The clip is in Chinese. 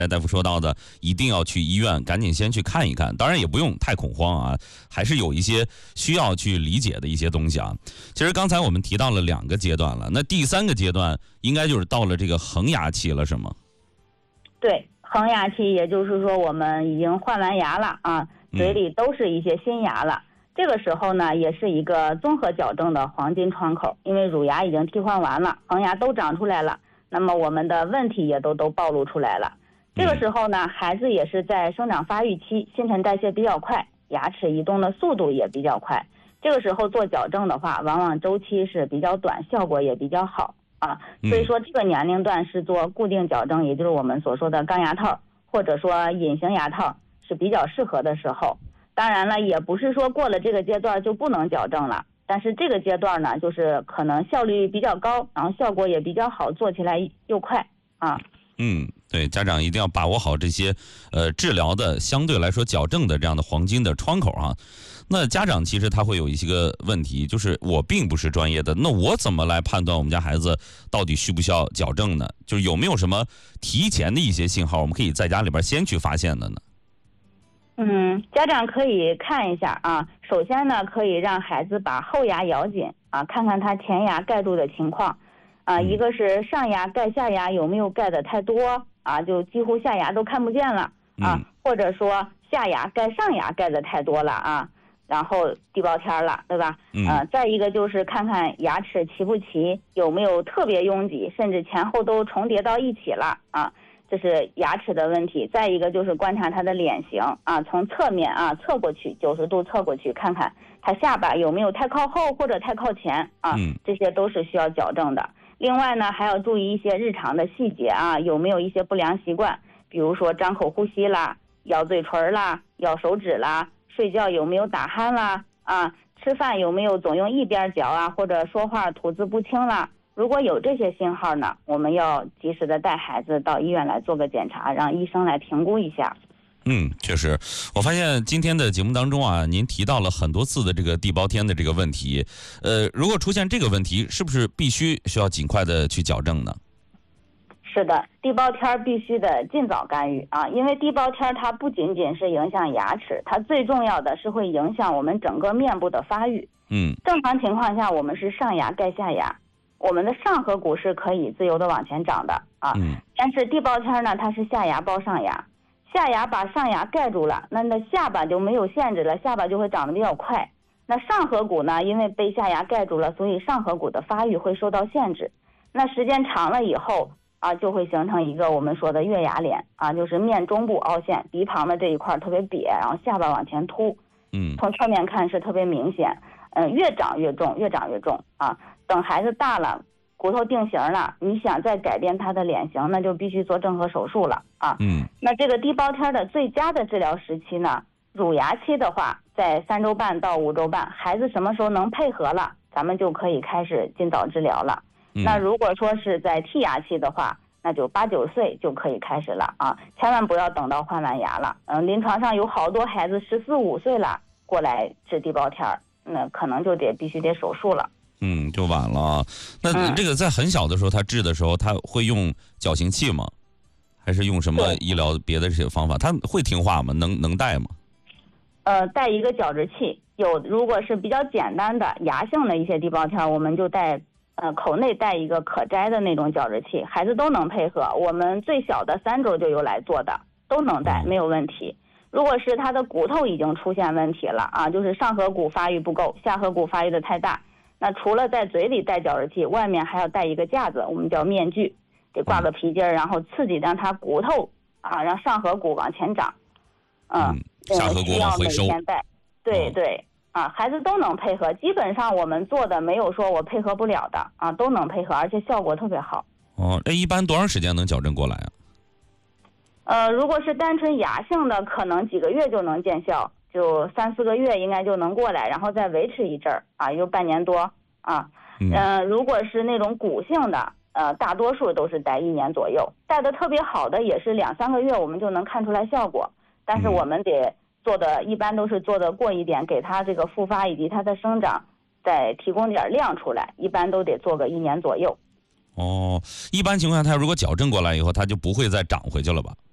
大夫说到的，一定要去医院赶紧先去看一看，当然也不用太恐慌啊，还是有一些需要去理解的一些东西啊。其实刚才我们提到了2个阶段了，那第3个阶段应该就是到了这个恒牙期了，是吗？ 对，恒牙期也就是说我们已经换完牙了啊，嘴里都是一些新牙了。这个时候呢，也是一个综合矫正的黄金窗口，因为乳牙已经替换完了，恒牙都长出来了，那么我们的问题也都暴露出来了。这个时候呢，孩子也是在生长发育期，新陈代谢比较快，牙齿移动的速度也比较快。这个时候做矫正的话，往往周期是比较短，效果也比较好啊。所以说这个年龄段是做固定矫正，也就是我们所说的钢牙套或者说隐形牙套是比较适合的时候。当然了，也不是说过了这个阶段就不能矫正了，但是这个阶段呢，就是可能效率比较高，然后效果也比较好，做起来又快啊。 对，家长一定要把握好这些治疗的相对来说矫正的这样的黄金的窗口啊。那家长其实他会有一些个问题，就是我并不是专业的，那我怎么来判断我们家孩子到底需不需要矫正呢？就是有没有什么提前的一些信号，我们可以在家里边先去发现的呢？ 家长可以看一下啊。首先呢，可以让孩子把后牙咬紧啊，看看他前牙盖住的情况啊。一个是上牙盖下牙有没有盖的太多啊，就几乎下牙都看不见了啊，或者说下牙盖上牙盖的太多了啊，然后地包天了，对吧？再一个就是看看牙齿齐不齐，有没有特别拥挤，甚至前后都重叠到一起了啊。这是牙齿的问题。再一个就是观察他的脸型啊，从侧面啊侧过去90度侧过去，看看他下巴有没有太靠后或者太靠前啊，这些都是需要矫正的。另外呢，还要注意一些日常的细节啊，有没有一些不良习惯，比如说张口呼吸啦、咬嘴唇啦、咬手指啦，睡觉有没有打鼾啦啊，吃饭有没有总用一边嚼啊，或者说话吐字不清啦。如果有这些信号呢，我们要及时的带孩子到医院来做个检查，让医生来评估一下。 确实，我发现今天的节目当中啊，您提到了很多次的这个地包天的这个问题。如果出现这个问题，是不是必须需要尽快的去矫正呢？ 是的，地包天必须得尽早干预啊，因为地包天它不仅仅是影响牙齿，它最重要的是会影响我们整个面部的发育。正常情况下，我们是上牙盖下牙。我们的上颌骨是可以自由的往前长的啊，但是地包天呢，它是下牙包上牙，下牙把上牙盖住了，那下巴就没有限制了，下巴就会长得比较快。那上颌骨呢，因为被下牙盖住了，所以上颌骨的发育会受到限制。那时间长了以后啊，就会形成一个我们说的月牙脸啊，就是面中部凹陷，鼻旁的这一块特别瘪，然后下巴往前凸。从侧面看是特别明显。越长越重，越长越重啊。等孩子大了，骨头定型了，你想再改变他的脸型，那就必须做正颌手术了啊。那这个地包天的最佳的治疗时期呢，乳牙期的话，在3周半到5周半，孩子什么时候能配合了，咱们就可以开始尽早治疗了。那如果说是在剔牙期的话，那就8、9岁就可以开始了啊，千万不要等到换完牙了。临床上有好多孩子14、15岁了过来治地包天，那可能就必须得手术了。 就晚了。那这个在很小的时候他治的时候，他会用矫形器吗？还是用什么医疗别的这些方法？他会听话吗？能带吗？ 带一个矫治器。如果是比较简单的牙性的一些地包天，我们就带口内带一个可摘的那种矫治器，孩子都能配合。我们最小的3周就有来做的，都能带，没有问题。如果是他的骨头已经出现问题了啊，就是上颌骨发育不够，下颌骨发育的太大，那除了在嘴里带矫治器，外面还要带一个架子，我们叫面具，得挂个皮筋，然后刺激让他骨头啊，让上颌骨往前长。 下颌骨往回收。 对啊，孩子都能配合，基本上我们做的没有说我配合不了的啊，都能配合，而且效果特别好。 那一般多长时间能矫正过来啊？ 如果是单纯牙性的，可能几个月就能见效，就3、4个月应该就能过来，然后再维持一阵儿啊，有半年多啊。如果是那种骨性的，大多数都是带1年左右，带的特别好的也是2、3个月我们就能看出来效果，但是我们得做的一般都是做的过一点，给他这个复发以及他的生长再提供点量出来，一般都得做个1年左右。 一般情况下他如果矫正过来以后，他就不会再长回去了吧？